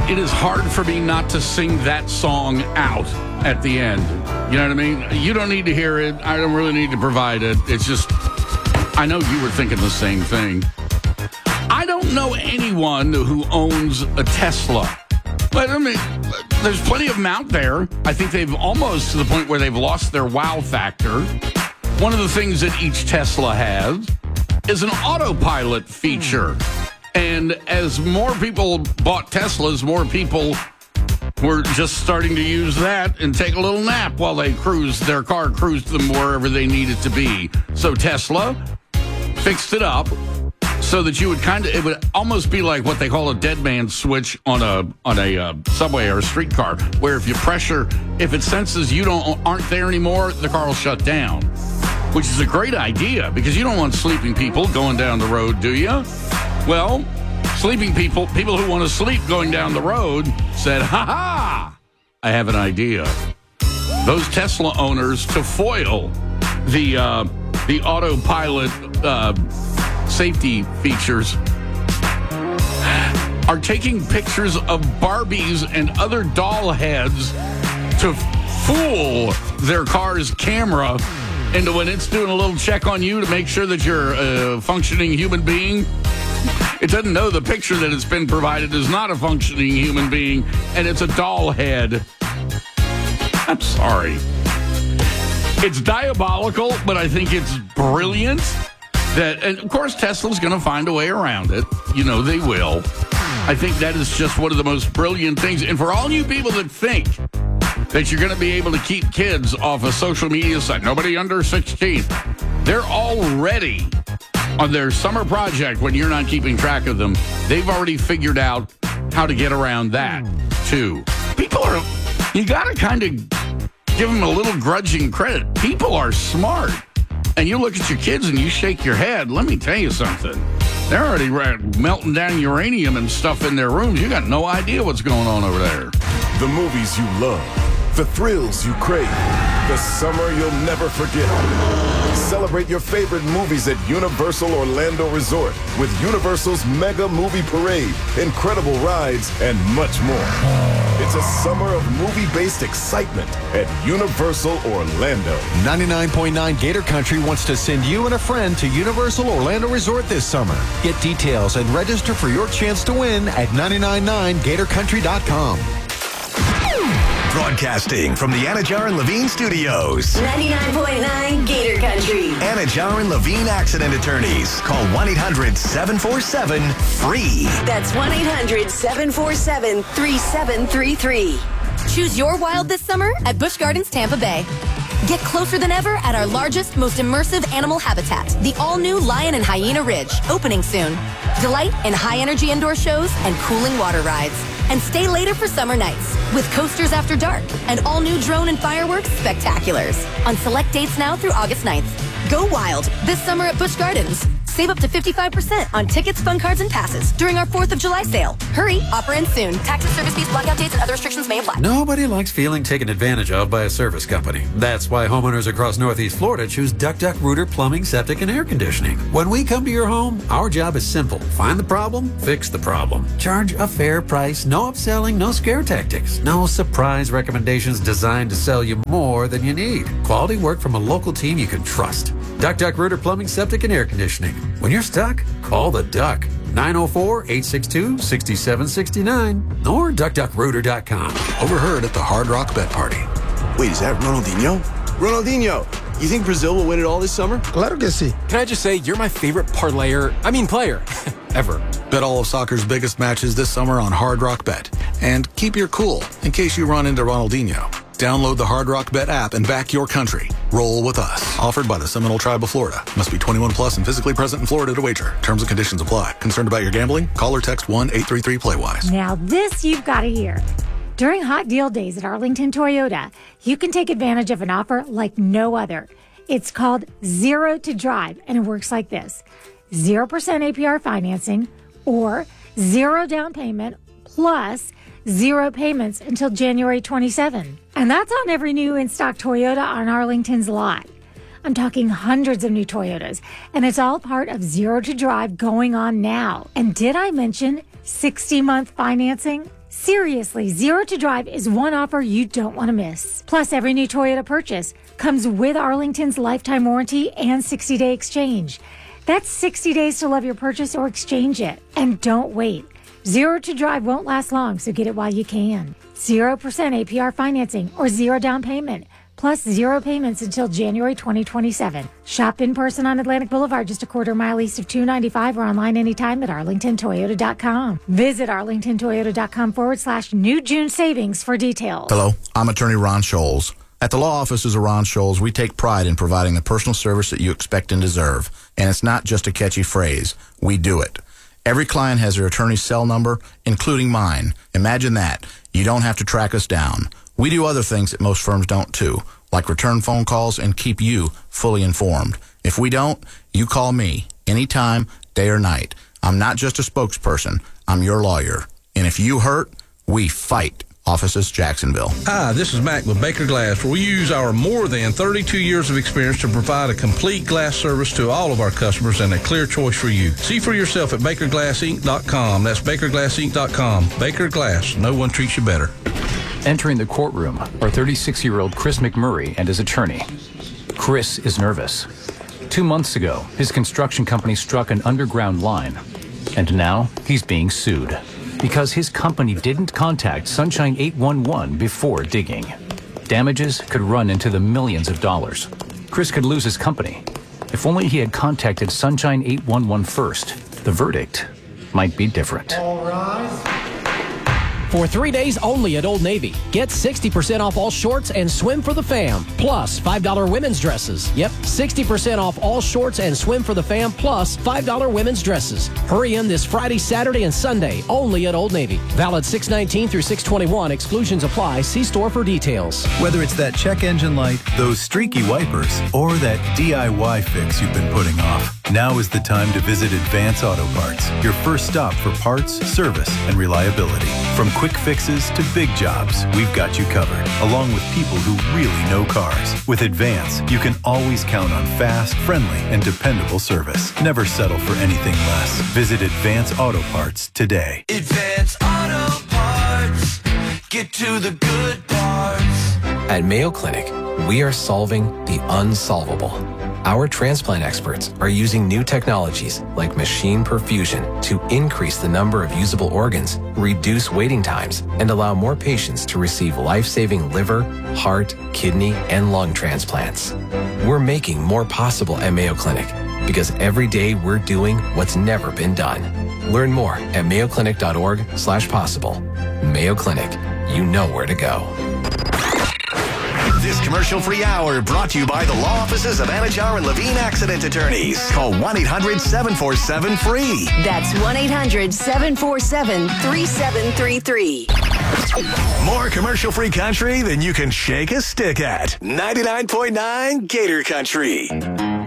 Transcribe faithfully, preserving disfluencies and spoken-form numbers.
it is hard for me not to sing that song out at the end. You know what I mean? You don't need to hear it. I don't really need to provide it. It's just, I know you were thinking the same thing. I don't know anyone who owns a Tesla. But, I mean, there's plenty of them out there. I think they've almost to the point where they've lost their wow factor. One of the things that each Tesla has is an autopilot feature. And as more people bought Teslas, more people were just starting to use that and take a little nap while they cruise, their car cruised them wherever they needed to be. So Tesla fixed it up so that you would kind of, it would almost be like what they call a dead man switch on a on a uh, subway or a streetcar, where if you pressure, if it senses you don't aren't there anymore, the car will shut down, which is a great idea because you don't want sleeping people going down the road, do you? Well, sleeping people, people who want to sleep going down the road said, ha ha, I have an idea. Those Tesla owners, to foil the uh, the autopilot uh, safety features, are taking pictures of Barbies and other doll heads to fool their car's camera into when it's doing a little check on you to make sure that you're a functioning human being. It doesn't know the picture that it's been provided is not a functioning human being, and it's a doll head. I'm sorry. It's diabolical, but I think it's brilliant. That, and of course, Tesla's going to find a way around it. You know, they will. I think that is just one of the most brilliant things. And for all you people that think that you're going to be able to keep kids off a social media site, nobody under sixteen, they're already on their summer project when you're not keeping track of them. They've already figured out how to get around that, too. People are, you got to kind of give them a little grudging credit. People are smart. And you look at your kids and you shake your head. Let me tell you something. They're already melting down uranium and stuff in their rooms. You got no idea what's going on over there. The movies you love. The thrills you crave. The summer you'll never forget. Celebrate your favorite movies at Universal Orlando Resort with Universal's Mega Movie Parade, incredible rides, and much more. It's a summer of movie-based excitement at Universal Orlando. ninety-nine point nine Gator Country wants to send you and a friend to Universal Orlando Resort this summer. Get details and register for your chance to win at nine nine nine gator country dot com. Broadcasting from the Anajar and Levine Studios. ninety-nine point nine Gator Country. Anajar and Levine Accident Attorneys. Call one eight hundred seven four seven FREE. That's one eight hundred seven four seven three seven three three. Choose your wild this summer at Busch Gardens Tampa Bay. Get closer than ever at our largest, most immersive animal habitat, the all-new Lion and Hyena Ridge, opening soon. Delight in high-energy indoor shows and cooling water rides. And stay later for summer nights with coasters after dark and all-new drone and fireworks spectaculars on select dates now through August ninth. Go wild this summer at Busch Gardens. Save up to fifty-five percent on tickets, fun cards, and passes during our fourth of July sale. Hurry, offer ends soon. Taxes, service fees, blackout dates, and other restrictions may apply. Nobody likes feeling taken advantage of by a service company. That's why homeowners across Northeast Florida choose Duck Duck Rooter Plumbing, Septic, and Air Conditioning. When we come to your home, our job is simple. Find the problem, fix the problem. Charge a fair price, no upselling, no scare tactics, no surprise recommendations designed to sell you more than you need. Quality work from a local team you can trust. Duck Duck Rooter Plumbing, Septic, and Air Conditioning. When you're stuck, call the Duck. nine oh four, eight six two, six seven six nine or duck duck rooter dot com. Overheard at the Hard Rock Bet Party. Wait, is that Ronaldinho? Ronaldinho, you think Brazil will win it all this summer? Claro que sí. Can I just say, you're my favorite parlayer, I mean player, ever. Bet all of soccer's biggest matches this summer on Hard Rock Bet. And keep your cool in case you run into Ronaldinho. Download the Hard Rock Bet app and back your country. Roll with us. Offered by the Seminole Tribe of Florida. Must be twenty-one plus and physically present in Florida to wager. Terms and conditions apply. Concerned about your gambling? Call or text one eight three three play wise. Now this you've got to hear. During Hot Deal Days at Arlington Toyota, you can take advantage of an offer like no other. It's called Zero to Drive, and it works like this. zero percent A P R financing or zero down payment plus zero payments until January twenty-seventh. And that's on every new in-stock Toyota on Arlington's lot. I'm talking hundreds of new Toyotas, and it's all part of Zero to Drive going on now. And did I mention sixty-month financing? Seriously, Zero to Drive is one offer you don't want to miss. Plus, every new Toyota purchase comes with Arlington's lifetime warranty and sixty-day exchange. That's sixty days to love your purchase or exchange it. And don't wait. Zero to Drive won't last long, so get it while you can. zero percent A P R financing or zero down payment, plus zero payments until January twenty twenty-seven. Shop in person on Atlantic Boulevard, just a quarter mile east of two ninety-five, or online anytime at arlington toyota dot com. Visit arlington toyota dot com forward slash new June savings for details. Hello, I'm attorney Ron Scholes. At the law offices of Ron Scholes, we take pride in providing the personal service that you expect and deserve. And it's not just a catchy phrase. We do it. Every client has their attorney's cell number, including mine. Imagine that. You don't have to track us down. We do other things that most firms don't too, like return phone calls and keep you fully informed. If we don't, you call me anytime, day or night. I'm not just a spokesperson. I'm your lawyer. And if you hurt, we fight. Offices, Jacksonville. Hi, this is Mac with Baker Glass, where we use our more than thirty-two years of experience to provide a complete glass service to all of our customers and a clear choice for you. See for yourself at baker glass inc dot com. That's baker glass inc dot com. Baker Glass, no one treats you better. Entering the courtroom are thirty-six-year-old Chris McMurray and his attorney. Chris is nervous. Two months ago, his construction company struck an underground line, and now he's being sued because his company didn't contact Sunshine eight one one before digging. Damages could run into the millions of dollars. Chris could lose his company. If only he had contacted Sunshine eight one one first, the verdict might be different. All rise. For three days only at Old Navy, get sixty percent off all shorts and swim for the fam, plus five dollars women's dresses. Yep, sixty percent off all shorts and swim for the fam, plus five dollars women's dresses. Hurry in this Friday, Saturday, and Sunday, only at Old Navy. Valid six nineteen through six twenty-one. Exclusions apply. See store for details. Whether it's that check engine light, those streaky wipers, or that D I Y fix you've been putting off, now is the time to visit Advance Auto Parts, your first stop for parts, service, and reliability. From quick fixes to big jobs, we've got you covered, along with people who really know cars. With Advance, you can always count on fast, friendly, and dependable service. Never settle for anything less. Visit Advance Auto Parts today. Advance Auto Parts. Get to the good parts. At Mayo Clinic, we are solving the unsolvable. Our transplant experts are using new technologies like machine perfusion to increase the number of usable organs, reduce waiting times, and allow more patients to receive life-saving liver, heart, kidney, and lung transplants. We're making more possible at Mayo Clinic because every day we're doing what's never been done. Learn more at mayo clinic dot org slash possible. Mayo Clinic, you know where to go. This commercial-free hour brought to you by the law offices of Anajar and Levine Accident Attorneys. Call one eight hundred seven four seven free. That's one eight hundred seven four seven three seven three three. More commercial-free country than you can shake a stick at. ninety-nine point nine Gator Country.